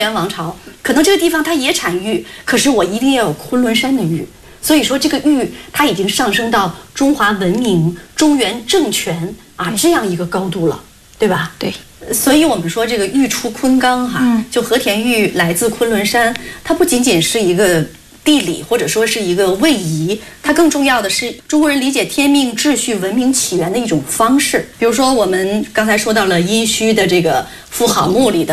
元王朝，可能这个地方它也产玉，可是我一定要有昆仑山的玉。所以说，这个玉它已经上升到中华文明、中原政权啊这样一个高度了，对吧？ 对。 所以我们说这个玉出昆冈哈，就和田玉来自昆仑山，它不仅仅是一个地理或者说是一个位移，它更重要的是中国人理解天命、秩序、文明起源的一种方式。比如说我们刚才说到了殷墟的这个妇好墓里的